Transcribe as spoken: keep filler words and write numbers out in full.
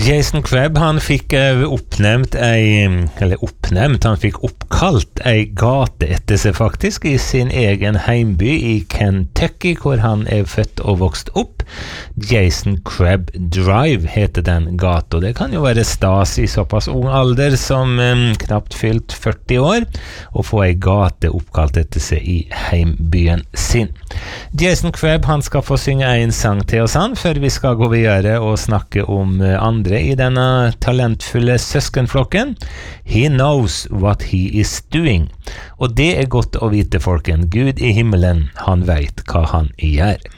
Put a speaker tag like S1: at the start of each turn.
S1: Jason Crabb, han fikk uh, oppnevnt ei, eller oppnevnt, han fikk oppkalt ei gate etter seg faktisk i sin egen heimby i Kentucky, hvor han er født og vokst opp. Jason Crabb Drive heter den gata. Det kan jo være stas i såpass ung alder som um, knapt fylt førti år, å få ei gate oppkalt etter seg i heimbyen sin. Jason Crabb, han skal få synge en sang til oss han, før vi skal gå videre og snakke om uh, andre i denne talentfulle søskenflokken. He knows what he is doing. Og det er godt å vite, folken. Gud i himmelen, han vet hva han gjør.